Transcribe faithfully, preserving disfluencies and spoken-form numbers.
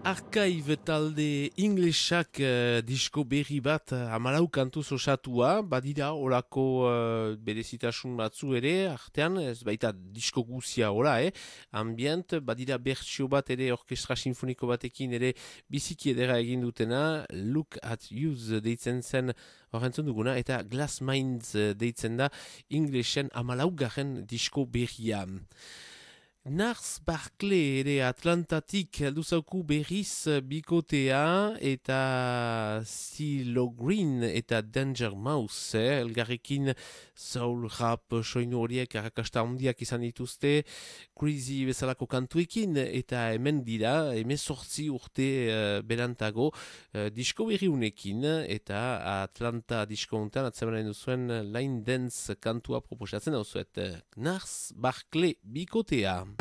Archive talde inglesak uh, disko berri bat uh, hamalau kantuz osatua, badira olako uh, berezitasun batzu ere, artean ez baita disko guzia hola, eh? Ambient, badira bertsio bat ere orkestra sinfoniko batekin ere biziki edera egin dutena, Look at Youth deitzen zen horrentzun duguna, eta Glass Minds deitzen da inglesen hamalau garen disko berria. Nars Barkley ere Atlantatik heldu zauku berriz bikotea eta CeeLo Green eta Danger Mouse, eh? Elgarrekin soul rap soinu horiek arrakasta handiak izan dituzte, Crazy bezalako kantuekin eta hemen dira, hemezortzi urte uh, berantago uh, disko berri unekin eta Atlanta disko untan atzemanen duzuen Line Dance kantua proposatzen hau zuet. Nars Barkley bikotea.